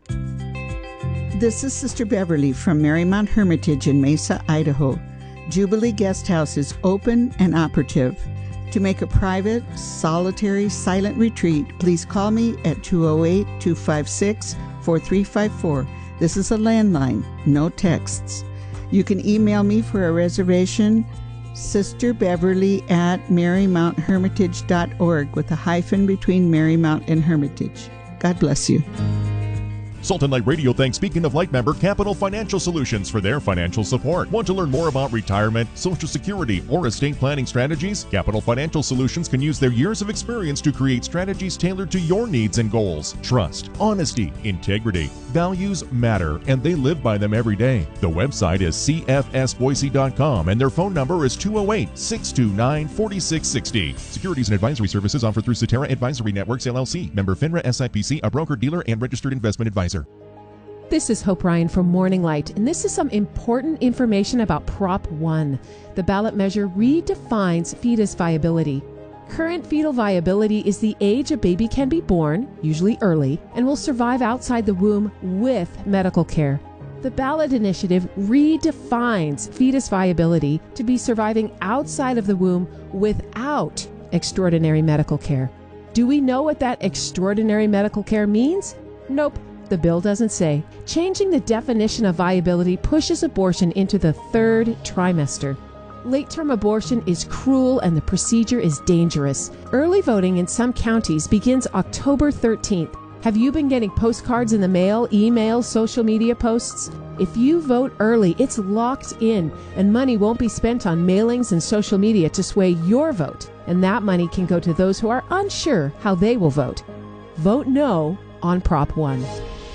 This is Sister Beverly from Marymount Hermitage in Mesa, Idaho. Jubilee Guest House is open and operative. To make a private, solitary, silent retreat, please call me at two oh eight, two five six, four three five four. This is a landline, no texts. You can email me for a reservation, sisterbeverly at marymount hermitage dot org with a hyphen between Marymount and Hermitage. God bless you.
Salt and Light Radio thanks Beacon of Light member Capital Financial Solutions for their financial support. Want to learn more about retirement, Social Security, or estate planning strategies? Capital Financial Solutions can use their years of experience to create strategies tailored to your needs and goals. Trust, honesty, integrity, values matter, and they live by them every day. The website is c f s boise dot com and their phone number is two oh eight, six two nine, four six six zero. Securities and advisory services offered through Cetera Advisory Networks, L L C. Member FINRA S I P C, a broker, dealer, and registered investment advisor.
This is Hope Ryan from Morning Light, and this is some important information about Prop one. The ballot measure redefines fetus viability. Current fetal viability is the age a baby can be born, usually early, and will survive outside the womb with medical care. The ballot initiative redefines fetus viability to be surviving outside of the womb without extraordinary medical care. Do we know what that extraordinary medical care means? Nope. The bill doesn't say. Changing the definition of viability pushes abortion into the third trimester. Late-term abortion is cruel and the procedure is dangerous. Early voting in some counties begins October thirteenth. Have you been getting postcards in the mail, email, social media posts? If you vote early, it's locked in, and money won't be spent on mailings and social media to sway your vote. And that money can go to those who are unsure how they will vote. Vote no on Prop one.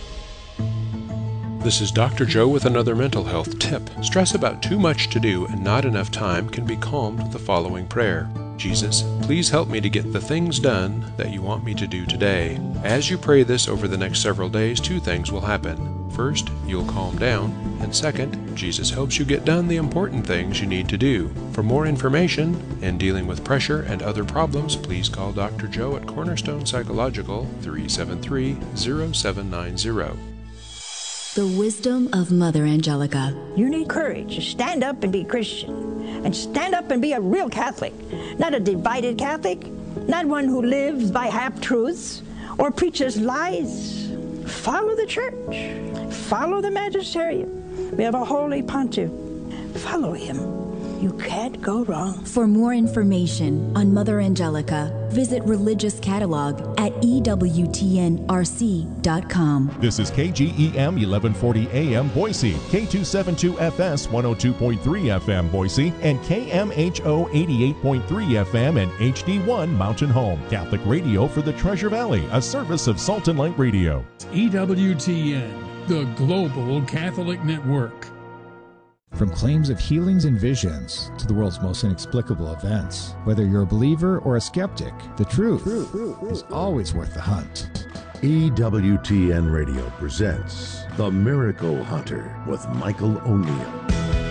This is Doctor Joe with another mental health tip. Stress about too much to do and not enough time can be calmed with the following prayer. Jesus, please help me to get the things done that you want me to do today. As you pray this over the next several days, two things will happen. First, you'll calm down, and second, Jesus helps you get done the important things you need to do. For more information and dealing with pressure and other problems, please call Doctor Joe at Cornerstone Psychological, three seven three, zero seven nine zero.
The wisdom of Mother Angelica.
You need courage to stand up and be Christian, and stand up and be a real Catholic, not a divided Catholic, not one who lives by half-truths or preaches lies. Follow the church. Follow the magisterium. We have a holy pontiff. Follow him. You can't go wrong.
For more information on Mother Angelica, visit Religious Catalog at E W T N R C dot com.
This is K G E M eleven forty A M Boise, K two seventy-two F S one oh two point three F M Boise, and K M H O eighty-eight point three F M and H D one Mountain Home. Catholic radio for the Treasure Valley, a service of Salt and Light Radio.
E W T N, the Global Catholic Network.
From claims of healings and visions to the world's most inexplicable events, whether you're a believer or a skeptic, the truth is always worth the hunt.
E W T N Radio presents The Miracle Hunter with Michael O'Neill.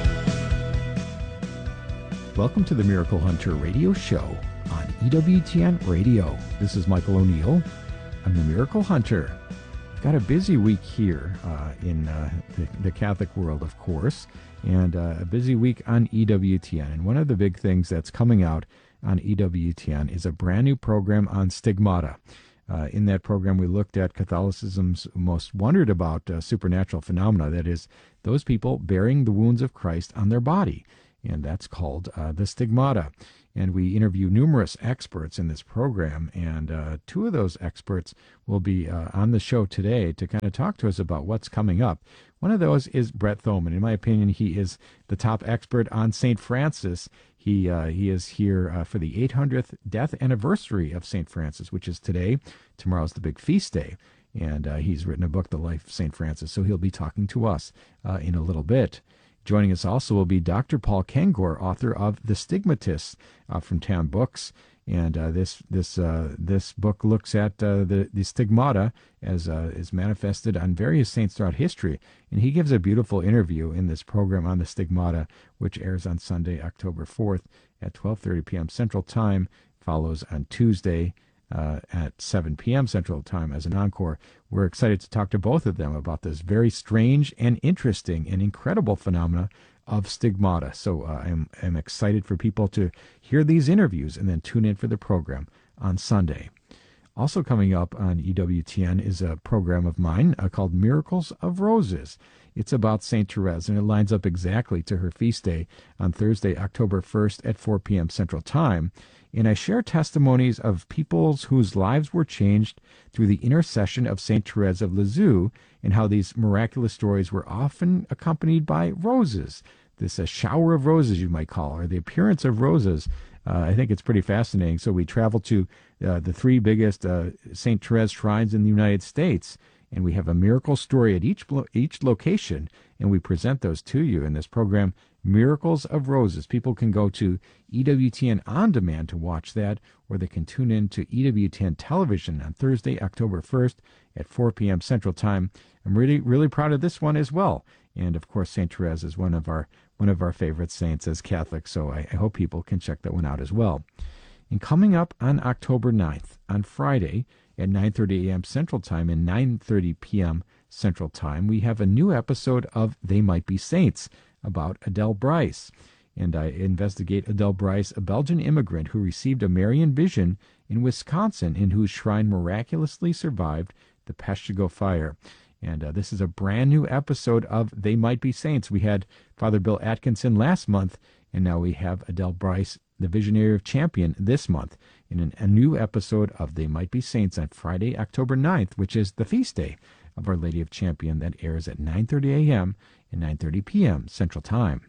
Welcome to the Miracle Hunter radio show on E W T N Radio. This is Michael O'Neill. I'm the Miracle Hunter. I've got a busy week here uh, in uh, the, the Catholic world, of course, and uh, a busy week on E W T N. And one of the big things that's coming out on E W T N is a brand new program on stigmata. Uh, in that program, we looked at Catholicism's most wondered about uh, supernatural phenomena, that is, those people bearing the wounds of Christ on their body. And that's called uh, the stigmata. And we interview numerous experts in this program, and uh, two of those experts will be uh, on the show today to kind of talk to us about what's coming up. One of those is Brett Thoman. In my opinion, he is the top expert on Saint Francis. He uh, he is here uh, for the eight hundredth death anniversary of Saint Francis, which is today. Tomorrow's the big feast day. And uh, he's written a book, The Life of Saint Francis, so he'll be talking to us uh, in a little bit. Joining us also will be Doctor Paul Kengor, author of The Stigmatists uh, from Town Books. And uh, this this uh, this book looks at uh, the, the stigmata as uh, is manifested on various saints throughout history. And he gives a beautiful interview in this program on the stigmata, which airs on Sunday, October fourth at twelve thirty p.m. Central Time, follows on Tuesday Uh, at seven p.m. Central Time as an encore. We're excited to talk to both of them about this very strange and interesting and incredible phenomena of stigmata. So uh, I'm, I'm excited for people to hear these interviews and then tune in for the program on Sunday. Also coming up on E W T N is a program of mine uh, called Miracles of Roses. It's about Saint Therese, and it lines up exactly to her feast day on Thursday, October first at four p.m. Central Time. And I share testimonies of peoples whose lives were changed through the intercession of Saint Therese of Lisieux, and how these miraculous stories were often accompanied by roses. This a shower of roses, you might call, or the appearance of roses. Uh, I think it's pretty fascinating. So we travel to uh, the three biggest uh, Saint Therese shrines in the United States, and we have a miracle story at each each location, and we present those to you in this program, Miracles of Roses. People can go to E W T N On Demand to watch that, or they can tune in to E W T N Television on Thursday, October first at four p.m. Central Time. I'm really, really proud of this one as well. And, of course, Saint Therese is one of our one of our favorite saints as Catholics, so I, I hope people can check that one out as well. And coming up on October ninth, on Friday, at nine thirty a.m. Central Time and nine thirty p.m. Central Time, we have a new episode of They Might Be Saints about Adele Bryce. And I investigate Adele Bryce, a Belgian immigrant who received a Marian vision in Wisconsin, and whose shrine miraculously survived the Peshtigo fire. And uh, this is a brand new episode of They Might Be Saints. We had Father Bill Atkinson last month, and now we have Adele Bryce, the Visionary of Champion, this month, in an, a new episode of They Might Be Saints on Friday, October ninth, which is the feast day of Our Lady of Champion, that airs at nine thirty a.m. and nine thirty p.m. Central Time.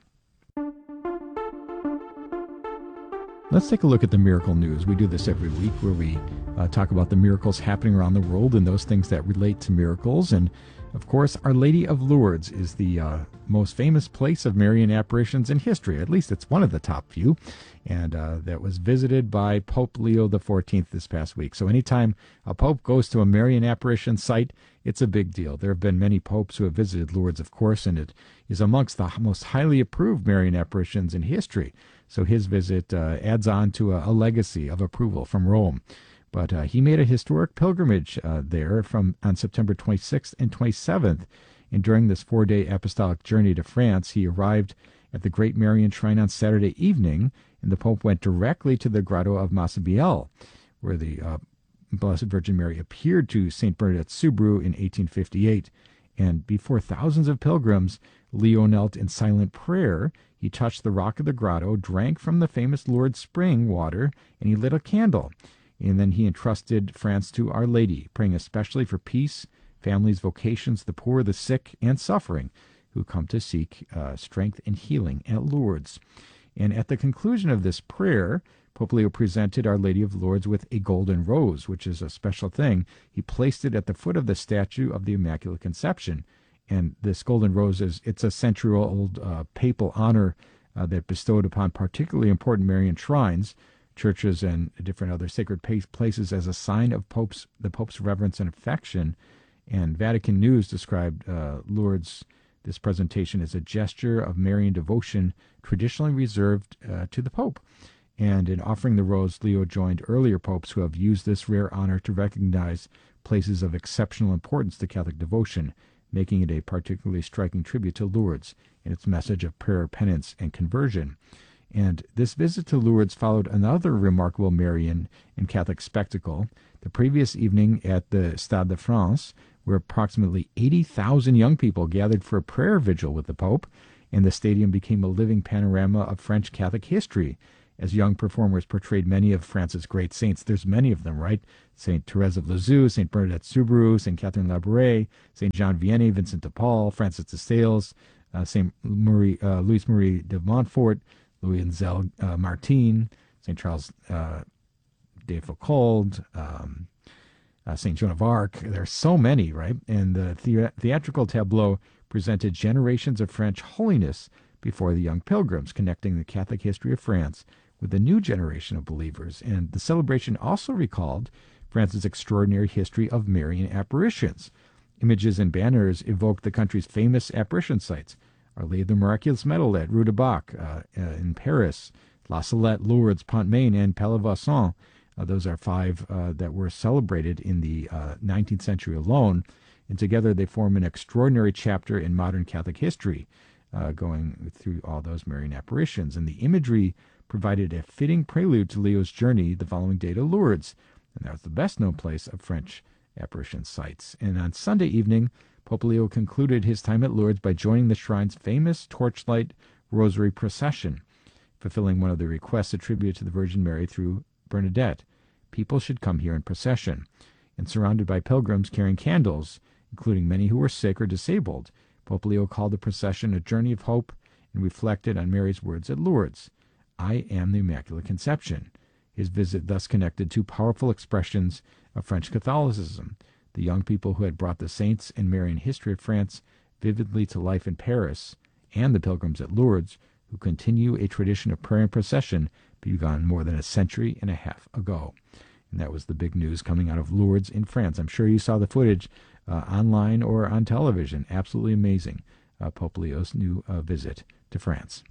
Let's take a look at the miracle news. We do this every week, where we uh, talk about the miracles happening around the world and those things that relate to miracles. And, of course, Our Lady of Lourdes is the uh, most famous place of Marian apparitions in history. At least it's one of the top few. And uh, that was visited by Pope Leo the fourteenth this past week. So anytime a pope goes to a Marian apparition site, it's a big deal. There have been many popes who have visited Lourdes, of course, and it is amongst the most highly approved Marian apparitions in history. So his visit uh, adds on to a, a legacy of approval from Rome. But uh, he made a historic pilgrimage uh, there from on September twenty-sixth and twenty-seventh. And during this four-day apostolic journey to France, he arrived at the Great Marian Shrine on Saturday evening, and the Pope went directly to the Grotto of Massabielle, where the uh, Blessed Virgin Mary appeared to Saint Bernadette Soubirous in eighteen fifty-eight. And before thousands of pilgrims, Leo knelt in silent prayer. He touched the rock of the grotto, drank from the famous Lourdes spring water, and he lit a candle. And then he entrusted France to Our Lady, praying especially for peace, families, vocations, the poor, the sick, and suffering, who come to seek uh, strength and healing at Lourdes. And at the conclusion of this prayer, Pope Leo presented Our Lady of Lourdes with a golden rose, which is a special thing. He placed it at the foot of the statue of the Immaculate Conception, And this golden rose is it's a century-old uh, papal honor uh, that bestowed upon particularly important Marian shrines, churches, and different other sacred places as a sign of Pope's the Pope's reverence and affection. And Vatican News described uh, Lourdes, this presentation, as a gesture of Marian devotion traditionally reserved uh, to the Pope. And in offering the rose, Leo joined earlier popes who have used this rare honor to recognize places of exceptional importance to Catholic devotion, making it a particularly striking tribute to Lourdes in its message of prayer, penance, and conversion. And this visit to Lourdes followed another remarkable Marian and Catholic spectacle. The previous evening at the Stade de France, where approximately eighty thousand young people gathered for a prayer vigil with the Pope, and the stadium became a living panorama of French Catholic history, as young performers portrayed many of France's great saints. There's many of them, right? Saint Therese of Lisieux, Saint Bernadette Soubirous, Saint Catherine Labouré, Saint John Vianney, Vincent de Paul, Francis de Sales, uh, Saint Marie, uh, Louis Marie de Montfort, Louis Enzel uh, Martin, Saint Charles uh, de Foucauld, um, uh, Saint Joan of Arc. There's so many, right? And the, the theatrical tableau presented generations of French holiness before the young pilgrims, connecting the Catholic history of France with a new generation of believers. And the celebration also recalled France's extraordinary history of Marian apparitions. Images and banners evoked the country's famous apparition sites: Our Lady of the Miraculous Medal at Rue de Bac uh, uh, in Paris, La Salette, Lourdes, Pont-Main, and Palavasson. Uh, those are five uh, that were celebrated in the uh, nineteenth century alone, and together they form an extraordinary chapter in modern Catholic history, uh, going through all those Marian apparitions. And the imagery provided a fitting prelude to Leo's journey the following day to Lourdes, and that was the best-known place of French apparition sites. And on Sunday evening, Pope Leo concluded his time at Lourdes by joining the shrine's famous torchlight rosary procession, fulfilling one of the requests attributed to the Virgin Mary through Bernadette. People should come here in procession. And surrounded by pilgrims carrying candles, including many who were sick or disabled, Pope Leo called the procession a journey of hope and reflected on Mary's words at Lourdes, "I am the Immaculate Conception." His visit thus connected two powerful expressions of French Catholicism: the young people who had brought the saints and Marian history of France vividly to life in Paris, and the pilgrims at Lourdes, who continue a tradition of prayer and procession begun more than a century and a half ago. And that was the big news coming out of Lourdes in France. I'm sure you saw the footage uh, online or on television. Absolutely amazing. Uh, Pope Leo's new uh, visit to France.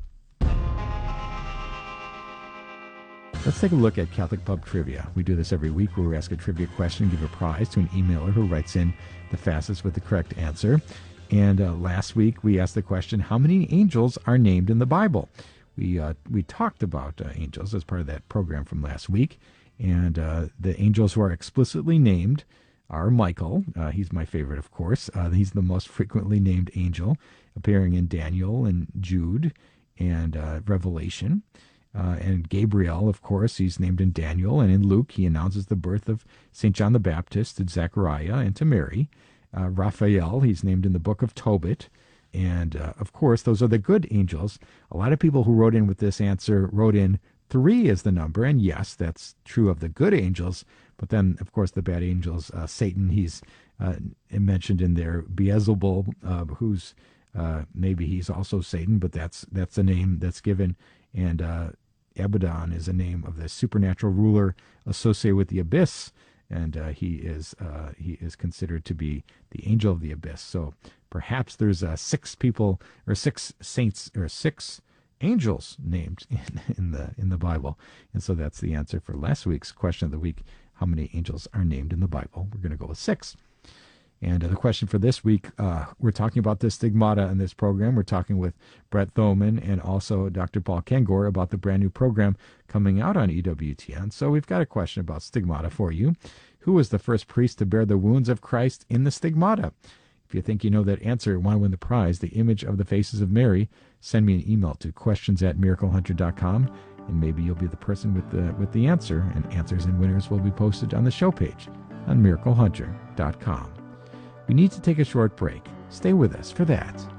Let's take a look at Catholic Pub Trivia. We do this every week where we ask a trivia question and give a prize to an emailer who writes in the fastest with the correct answer. And uh, last week we asked the question, how many angels are named in the Bible? We uh, we talked about uh, angels as part of that program from last week. And uh, the angels who are explicitly named are Michael. Uh, he's my favorite, of course. Uh, he's the most frequently named angel, appearing in Daniel and Jude and uh, Revelation. Uh, and Gabriel, of course, he's named in Daniel, and in Luke he announces the birth of Saint John the Baptist to Zechariah and to Mary. Uh, Raphael, he's named in the book of Tobit. And, uh, of course, those are the good angels. A lot of people who wrote in with this answer wrote in three as the number, and yes, that's true of the good angels. But then, of course, the bad angels, uh, Satan, he's uh, mentioned in there, Beelzebul, uh, who's uh, maybe he's also Satan, but that's that's the name that's given. And uh, Abaddon is a name of the supernatural ruler associated with the abyss, and uh, he is uh, he is considered to be the angel of the abyss. So perhaps there's uh, six people or six saints or six angels named in, in the in the Bible, and so that's the answer for last week's question of the week: how many angels are named in the Bible? We're going to go with six. And uh, the question for this week, uh, we're talking about the stigmata in this program. We're talking with Brett Thoman and also Doctor Paul Kengor about the brand new program coming out on E W T N. So we've got a question about stigmata for you. Who was the first priest to bear the wounds of Christ in the stigmata? If you think you know that answer and want to win the prize, the image of the faces of Mary, send me an email to questions at miracle hunter dot com, and maybe you'll be the person with the with the answer, and answers and winners will be posted on the show page on miracle hunter dot com. We need to take a short break. Stay with us for that.